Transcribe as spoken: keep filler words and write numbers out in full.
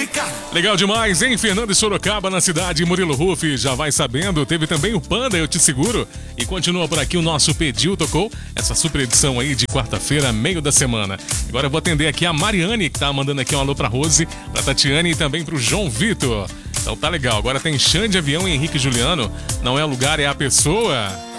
fica. Legal demais, hein? Fernando e Sorocaba na cidade, Murilo Ruff, já vai sabendo. Teve também o Panda, Eu Te Seguro. E continua por aqui o nosso Pediu Tocou, essa super edição aí de quarta-feira, meio da semana. Agora eu vou atender aqui a Mariane, que tá mandando aqui um alô pra Rose, pra Tatiane e também pro João Vitor. Então tá legal, agora tem Xande Avião e Henrique Juliano. Não é o lugar, é a pessoa.